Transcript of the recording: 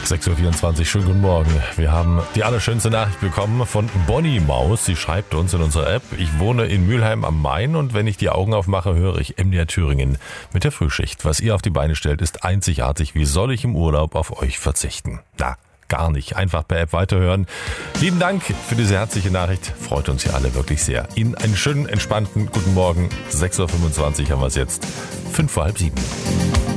6.24 Uhr, schönen guten Morgen. Wir haben die allerschönste Nachricht bekommen von Bonnie Maus. Sie schreibt uns in unserer App: Ich wohne in Mülheim am Main und wenn ich die Augen aufmache, höre ich MDR Thüringen mit der Frühschicht. Was ihr auf die Beine stellt, ist einzigartig. Wie soll ich im Urlaub auf euch verzichten? Na, gar nicht. Einfach per App weiterhören. Lieben Dank für diese herzliche Nachricht. Freut uns ja alle wirklich sehr. Ihnen einen schönen, entspannten guten Morgen. 6.25 Uhr haben wir es jetzt. 6:55.